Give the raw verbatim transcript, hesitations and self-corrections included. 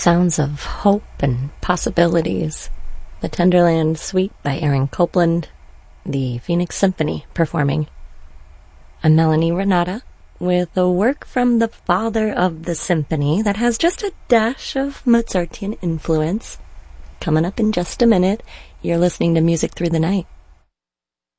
sounds of hope and possibilities. The Tenderland Suite by Aaron Copland, the Phoenix Symphony performing. I'm Melanie Renata with a work from the father of the symphony that has just a dash of Mozartian influence. Coming up in just a minute, you're listening to Music Through the Night.